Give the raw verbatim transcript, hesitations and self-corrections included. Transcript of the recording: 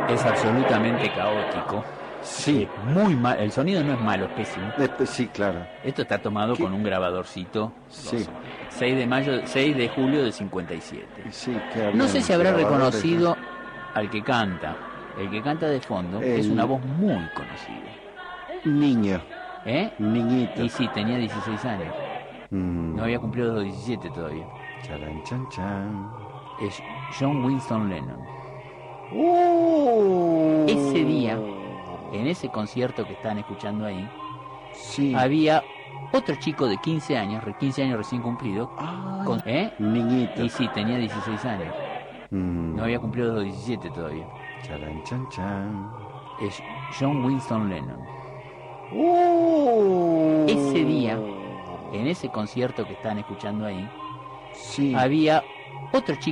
Es absolutamente caótico. Sí. Es muy mal. El sonido no es malo, es pésimo. Después, sí, claro. Esto está tomado ¿Qué? con un grabadorcito. Sí. seis de mayo, seis de julio del cincuenta y siete. Sí, que No sé si habrá grabadores, reconocido al que canta. El que canta de fondo El- es una voz muy conocida. Niño, ¿Eh? niñito. Y sí, tenía dieciséis años. Mm. No había cumplido los diecisiete todavía. Charan, chan, chan. Es John Winston Lennon. Uh. Ese día, en ese concierto que están escuchando ahí, Sí. había otro chico de quince años, re- quince años recién cumplido, Ay, con, ¿eh? niñito. Y sí, tenía dieciséis años. Mm. No había cumplido los diecisiete todavía. Charan, chan, chan. Es John Winston Lennon. Uh. Ese día, en ese concierto que están escuchando ahí, Sí. había otro chico